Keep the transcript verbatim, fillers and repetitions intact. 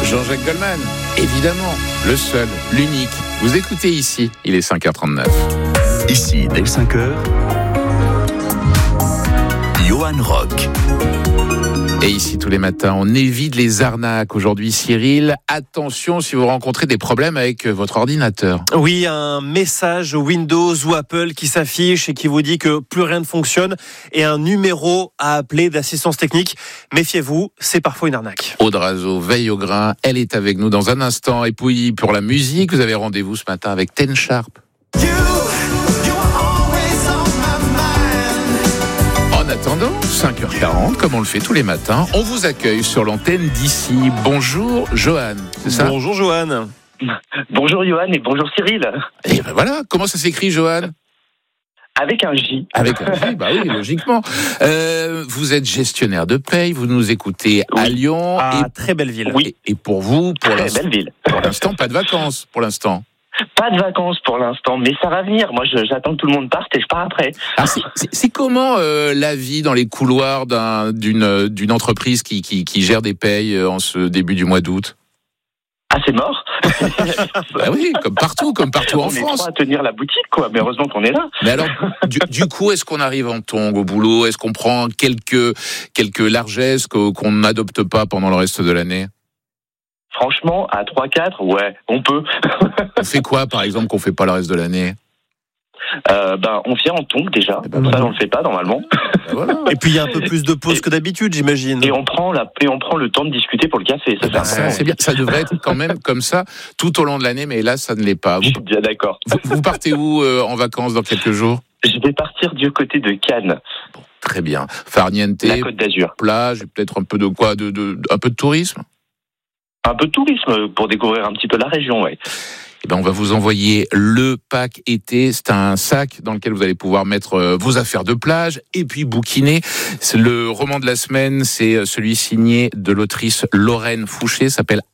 Jean-Jacques Goldman, évidemment, le seul, l'unique. Vous écoutez ici, il est cinq heures trente-neuf. Ici, dès cinq heures, Johan Rock. Et ici, tous les matins, on évite les arnaques. Aujourd'hui, Cyril, attention si vous rencontrez des problèmes avec votre ordinateur. Oui, un message Windows ou Apple qui s'affiche et qui vous dit que plus rien ne fonctionne et un numéro à appeler d'assistance technique. Méfiez-vous, c'est parfois une arnaque. Aude Razo veille au grain, elle est avec nous dans un instant. Et puis, pour la musique, vous avez rendez-vous ce matin avec Ten Sharp. En attendant, cinq heures quarante, comme on le fait tous les matins, on vous accueille sur l'antenne d'ici. Bonjour Johan, c'est ça ? Bonjour Johan. Bonjour Johan et bonjour Cyril. Et ben voilà, comment ça s'écrit Johan ? Avec un J. Avec un J, bah oui, logiquement. Euh, vous êtes gestionnaire de paye, vous nous écoutez à Oui. Lyon. Ah, et, très belle ville. Oui. et pour vous, pour Très l'instant, belle ville. pour l'instant, pas de vacances, pour l'instant. Pas de vacances pour l'instant, mais ça va venir. Moi, je, j'attends que tout le monde parte et je pars après. Ah, c'est, c'est, c'est comment euh, la vie dans les couloirs d'un, d'une, d'une entreprise qui, qui, qui gère des payes en ce début du mois d'août ? Ah, c'est mort. Bah oui, comme partout, comme partout en On est France. trois à tenir la boutique, quoi. Mais heureusement qu'on est là. Mais alors, du, du coup, est-ce qu'on arrive en tongs au boulot ? Est-ce qu'on prend quelques, quelques largesses qu'on qu'on n'adopte pas pendant le reste de l'année ? Franchement, à trois quatre, ouais, on peut. On fait quoi, par exemple, qu'on fait pas le reste de l'année ? Euh, ben, on vient en tongs déjà. Eh ben, Ça, voilà. on le fait pas normalement. Ben voilà. Et puis il y a un peu plus de pause que d'habitude, j'imagine. Et on prend la, et on prend le temps de discuter pour le café. Ça, Ben, c'est ça, c'est bien. Ça devrait être quand même comme ça tout au long de l'année, mais là, ça ne l'est pas. Je Vous, suis bien d'accord. vous, vous partez où euh, en vacances dans quelques jours ? Je vais partir du côté de Cannes, Très bien. Farniente, la Côte d'Azur. plage, et peut-être un peu de quoi, de, de, un peu de tourisme. Un peu de tourisme pour découvrir un petit peu la région, ouais. Eh ben, on va vous envoyer le pack été. C'est un sac dans lequel vous allez pouvoir mettre euh, vos affaires de plage et puis bouquiner. C'est le roman de la semaine, c'est celui signé de l'autrice Lorraine Fouché, s'appelle